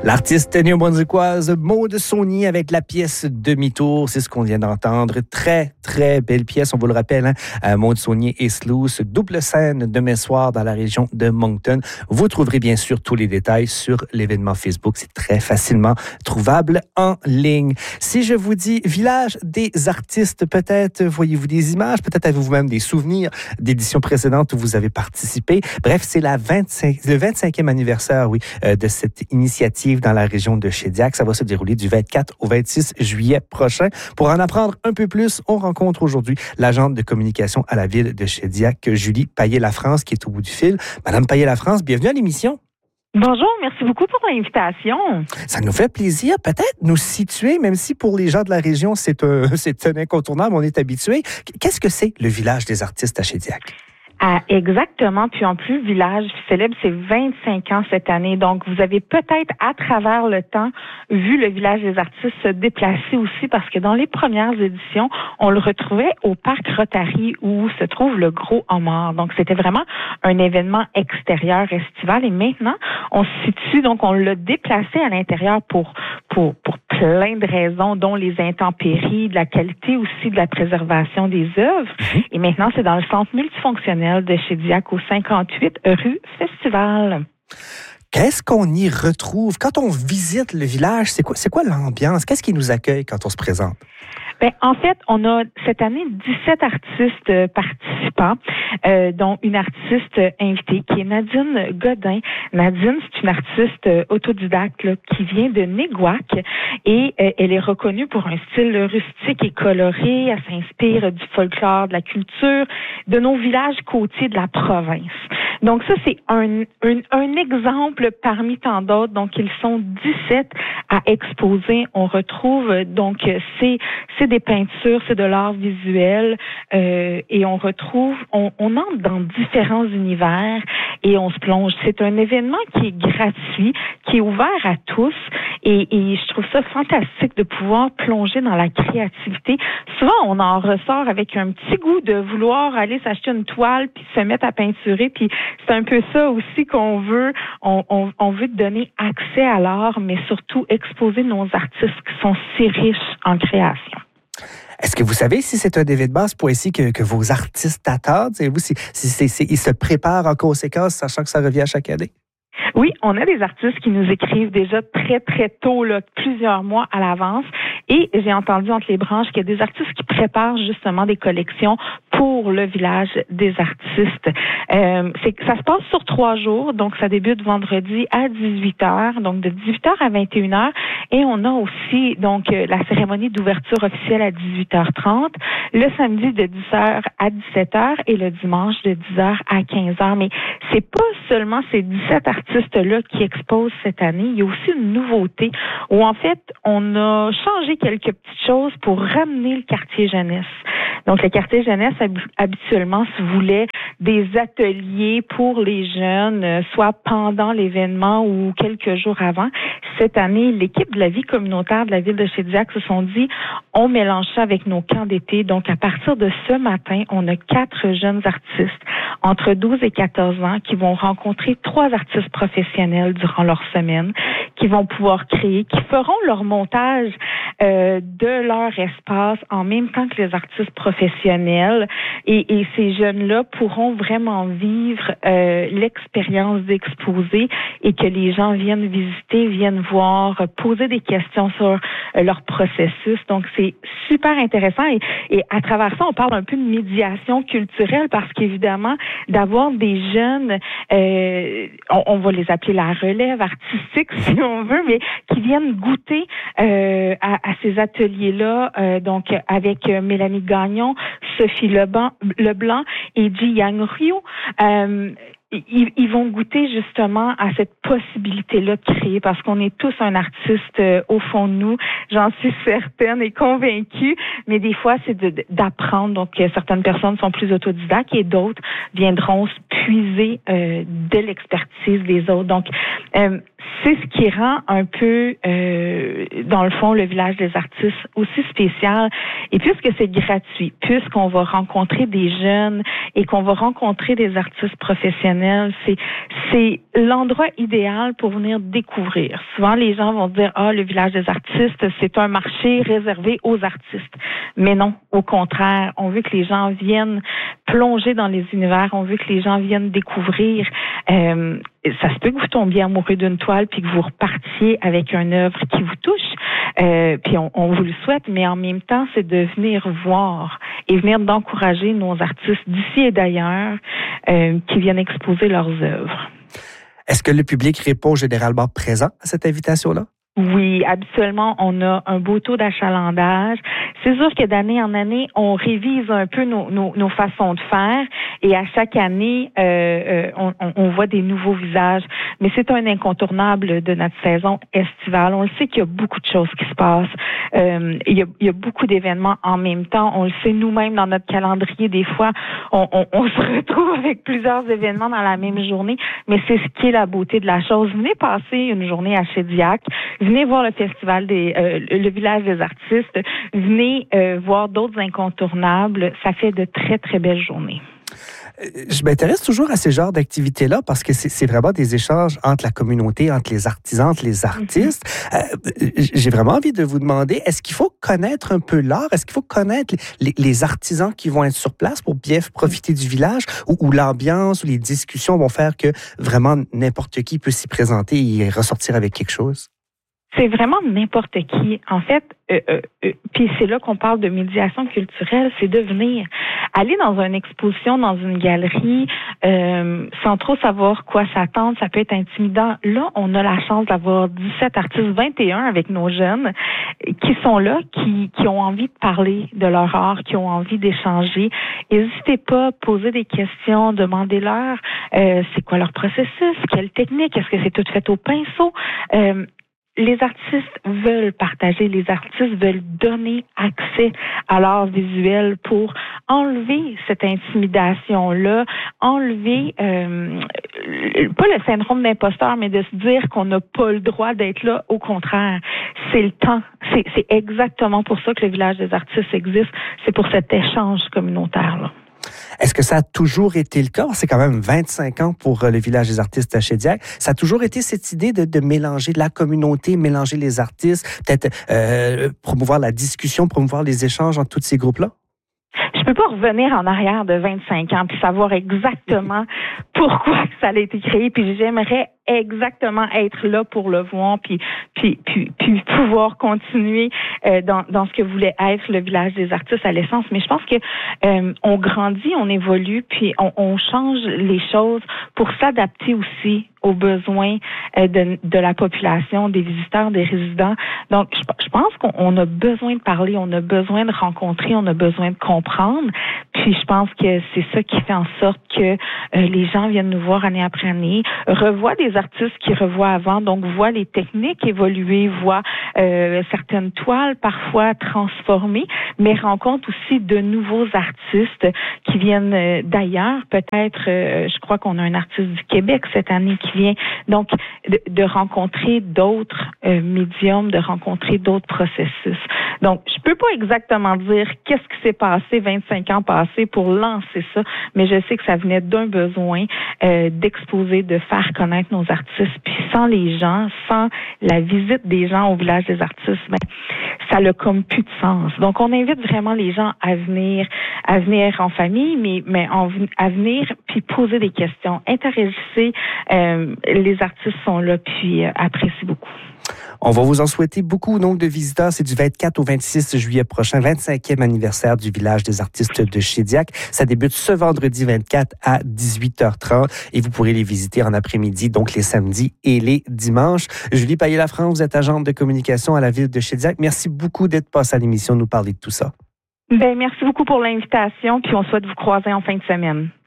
L'artiste néo-brunswickoise Maude Saunier avec la pièce Demi-tour, c'est ce qu'on vient d'entendre. Très, très belle pièce, on vous le rappelle. Maude Saunier et Sluice, double scène demain soir dans la région de Moncton. Vous trouverez bien sûr tous les détails sur l'événement Facebook. C'est très facilement trouvable en ligne. Si je vous dis Village des artistes, peut-être voyez-vous des images, peut-être avez-vous même des souvenirs d'éditions précédentes où vous avez participé. Bref, c'est le 25e anniversaire, de cette initiative dans la région de Shediac. Ça va se dérouler du 24 au 26 juillet prochain. Pour en apprendre un peu plus, on rencontre aujourd'hui l'agente de communication à la ville de Shediac, Julie Payet-Lafrance, qui est au bout du fil. Madame Payet-Lafrance, bienvenue à l'émission. Bonjour, merci beaucoup pour l'invitation. Ça nous fait plaisir, peut-être nous situer, même si pour les gens de la région, c'est un incontournable, on est habitué. Qu'est-ce que c'est le village des artistes à Shediac? Exactement. Puis en plus, Village célèbre ses 25 ans cette année. Donc, vous avez peut-être, à travers le temps, vu le Village des artistes se déplacer aussi parce que dans les premières éditions, on le retrouvait au Parc Rotary où se trouve le Gros Homard. Donc, c'était vraiment un événement extérieur estival. Et maintenant, on se situe, donc on l'a déplacé à l'intérieur pour plein de raisons, dont les intempéries, de la qualité aussi de la préservation des œuvres. Et maintenant, c'est dans le centre multifonctionnel de Shediac au 58 rue Festival. Qu'est-ce qu'on y retrouve? Quand on visite le village, c'est quoi l'ambiance? Qu'est-ce qui nous accueille quand on se présente? En fait, on a cette année 17 artistes participants, dont une artiste invitée qui est Nadine Godin. Nadine, c'est une artiste autodidacte qui vient de Néguac et elle est reconnue pour un style rustique et coloré. Elle s'inspire du folklore, de la culture, de nos villages côtiers de la province. Donc ça, c'est un exemple parmi tant d'autres. Donc, ils sont 17 à exposer. On retrouve, donc, c'est des peintures, c'est de l'art visuel et on retrouve, on entre dans différents univers et on se plonge. C'est un événement qui est gratuit, qui est ouvert à tous et je trouve ça fantastique de pouvoir plonger dans la créativité. Souvent, on en ressort avec un petit goût de vouloir aller s'acheter une toile puis se mettre à peinturer, puis c'est un peu ça aussi qu'on veut. On veut donner accès à l'art, mais surtout exposer nos artistes qui sont si riches en création. Est-ce que vous savez si c'est un événement, ce point-ci, que vos artistes attendent? Savez-vous si ils se préparent en conséquence, sachant que ça revient chaque année? Oui, on a des artistes qui nous écrivent déjà très, très tôt, plusieurs mois à l'avance. Et j'ai entendu entre les branches qu'il y a des artistes qui préparent justement des collections pour le Village des artistes. Ça se passe sur 3 jours, donc ça débute vendredi à 18h, donc de 18h à 21h. Et on a aussi donc la cérémonie d'ouverture officielle à 18h30, le samedi de 10h à 17h et le dimanche de 10h à 15h. Mais c'est pas seulement ces 17 artistes-là qui exposent cette année. Il y a aussi une nouveauté où en fait, on a changé quelques petites choses pour ramener le quartier jeunesse. Donc, le quartier jeunesse, habituellement, se voulait des ateliers pour les jeunes, soit pendant l'événement ou quelques jours avant. Cette année, l'équipe de la vie communautaire de la ville de Shediac se sont dit, on mélange ça avec nos camps d'été. Donc, à partir de ce matin, on a 4 jeunes artistes entre 12 et 14 ans qui vont rencontrer 3 artistes professionnels durant leur semaine, qui vont pouvoir créer, qui feront leur montage de leur espace en même temps que les artistes professionnels. Et ces jeunes-là pourront vraiment vivre l'expérience d'exposer et que les gens viennent visiter, viennent voir, poser des questions sur leur processus. Donc, c'est super intéressant. Et à travers ça, on parle un peu de médiation culturelle parce qu'évidemment, d'avoir des jeunes, on va les appeler la relève artistique, si on veut, mais qui viennent goûter à ces ateliers-là, donc avec Mélanie Gagnon, Sophie Leblanc et Ji Yang Ryu. Ils vont goûter justement à cette possibilité-là de créer parce qu'on est tous un artiste au fond de nous. J'en suis certaine et convaincue, mais des fois, c'est d'apprendre. Donc, certaines personnes sont plus autodidactes et d'autres viendront puiser de l'expertise des autres. Donc, c'est ce qui rend un peu, dans le fond, le village des artistes aussi spécial. Et puisque c'est gratuit, puisqu'on va rencontrer des jeunes et qu'on va rencontrer des artistes professionnels, c'est l'endroit idéal pour venir découvrir. Souvent, les gens vont dire, le village des artistes, c'est un marché réservé aux artistes. Mais non, au contraire, on veut que les gens viennent plonger dans les univers, on veut que les gens viennent découvrir. Ça se peut que vous tombiez amoureux d'une toile puis que vous repartiez avec une œuvre qui vous touche. Puis on vous le souhaite, mais en même temps, c'est de venir voir et venir d'encourager nos artistes d'ici et d'ailleurs qui viennent exposer leurs œuvres. Est-ce que le public répond généralement présent à cette invitation-là? Oui, habituellement, on a un beau taux d'achalandage. C'est sûr que d'année en année, on révise un peu nos façons de faire et à chaque année, on voit des nouveaux visages. Mais c'est un incontournable de notre saison estivale. On le sait qu'il y a beaucoup de choses qui se passent. Il y a beaucoup d'événements en même temps. On le sait nous-mêmes dans notre calendrier. Des fois, on se retrouve avec plusieurs événements dans la même journée. Mais c'est ce qui est la beauté de la chose. Venez passer une journée à Shediac. Venez voir le festival le village des artistes. Venez voir d'autres incontournables. Ça fait de très, très belles journées. Je m'intéresse toujours à ces genres d'activités-là parce que c'est vraiment des échanges entre la communauté, entre les artisans, entre les artistes. J'ai vraiment envie de vous demander, est-ce qu'il faut connaître un peu l'art? Est-ce qu'il faut connaître les artisans qui vont être sur place pour bien profiter du village ou l'ambiance ou les discussions vont faire que vraiment n'importe qui peut s'y présenter et ressortir avec quelque chose? C'est vraiment n'importe qui. En fait, puis c'est là qu'on parle de médiation culturelle, c'est de venir aller dans une exposition, dans une galerie, sans trop savoir quoi s'attendre, ça peut être intimidant. Là, on a la chance d'avoir 17 artistes, 21 avec nos jeunes, qui sont là, qui ont envie de parler de leur art, qui ont envie d'échanger. N'hésitez pas à poser des questions, demandez-leur c'est quoi leur processus, quelle technique, est-ce que c'est tout fait au pinceau? Les artistes veulent partager, les artistes veulent donner accès à l'art visuel pour enlever cette intimidation-là, enlever pas le syndrome d'imposteur, mais de se dire qu'on n'a pas le droit d'être là. Au contraire, c'est le temps. C'est exactement pour ça que le village des artistes existe. C'est pour cet échange communautaire-là. Est-ce que ça a toujours été le cas? C'est quand même 25 ans pour le village des artistes à Shediac. Ça a toujours été cette idée de mélanger la communauté, mélanger les artistes, peut-être promouvoir la discussion, promouvoir les échanges entre tous ces groupes-là? Je peux pas revenir en arrière de 25 ans puis savoir exactement pourquoi ça a été créé, puis j'aimerais exactement être là pour le voir puis pouvoir continuer dans ce que voulait être le village des artistes à l'essence. Mais je pense que on grandit, on évolue, puis on change les choses pour s'adapter aussi aux besoins de la population, des visiteurs, des résidents. Donc, je pense qu'on a besoin de parler, on a besoin de rencontrer, on a besoin de comprendre. Puis, je pense que c'est ça qui fait en sorte que les gens viennent nous voir année après année, revoient des artistes qui revoient avant, donc voient les techniques évoluer, voient certaines toiles parfois transformées, mais rencontrent aussi de nouveaux artistes qui viennent d'ailleurs. Peut-être, je crois qu'on a un artiste du Québec cette année qui vient. Donc, de rencontrer d'autres médiums, de rencontrer d'autres processus. Donc, je peux pas exactement dire qu'est-ce qui s'est passé 25 ans passés pour lancer ça, mais je sais que ça venait d'un besoin d'exposer, de faire connaître nos artistes. Puis sans les gens, sans la visite des gens au village des artistes, ben, ça n'a comme plus de sens. Donc, on invite vraiment les gens à venir en famille, mais à venir puis poser des questions. Interagissez. Les artistes sont là puis apprécient beaucoup. On va vous en souhaiter beaucoup au nombre de visiteurs. C'est du 24 au 26 juillet prochain, 25e anniversaire du village des artistes de Shediac. Ça débute ce vendredi 24 à 18h30 et vous pourrez les visiter en après-midi, donc les samedis et les dimanches. Julie Payet-Lafrance, vous êtes agente de communication à la ville de Shediac. Merci beaucoup d'être passée à l'émission nous parler de tout ça. Merci beaucoup pour l'invitation, puis on souhaite vous croiser en fin de semaine.